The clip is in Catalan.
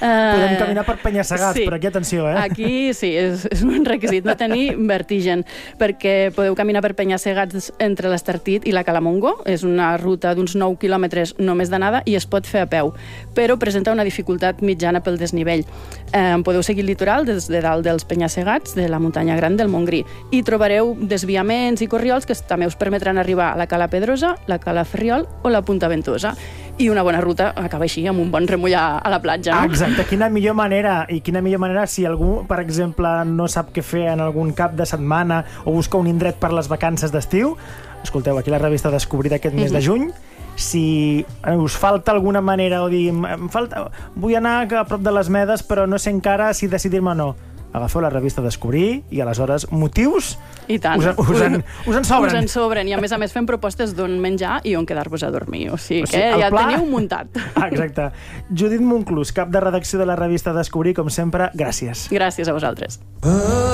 Podem caminar per penya-segats, però aquí atenció, Aquí sí, és un requisit, no tenir vertigen, perquè podeu caminar per penya-segats entre l'Estartit i la Calamongo. És una ruta d'uns 9 quilòmetres només d'anada i es pot fer a peu, però presenta una dificultat mitjana pel desnivell. Podeu seguir el litoral des de dalt dels penya-segats de la muntanya gran del Montgrí i trobareu desviaments i corriols que també us permetran arribar a la Cala Pedrosa, la Cala Ferriol o la Punta Ventosa. I una bona ruta acaba així, amb un bon remullar a la platja, no? Exacte, quina millor manera si algú, per exemple, no sap què fer en algun cap de setmana o busca un indret per les vacances d'estiu. Escolteu, aquí la revista Descobrir d'aquest mes de juny. Si us falta alguna manera o dir, vull anar a prop de les Medes però no sé encara si decidir-me o no, agafeu la revista Descobrir i aleshores motius I tant. Us en sobren. Us en sobren, i a més fem propostes d'on menjar i on quedar-vos a dormir, o sigui que ja teniu muntat. Exacte. Judit Monclús, cap de redacció de la revista Descobrir, com sempre, gràcies. Gràcies a vosaltres.